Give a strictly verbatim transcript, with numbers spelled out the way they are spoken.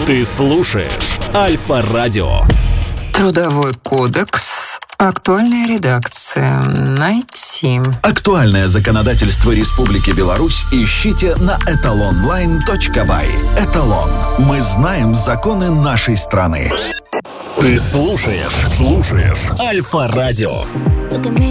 Ты слушаешь Альфа-радио. Трудовой кодекс. Актуальная редакция. Найти. Актуальное законодательство Республики Беларусь ищите на эталонлайн точка бай. Эталон. Мы знаем законы нашей страны. Ты слушаешь, слушаешь Альфа-радио.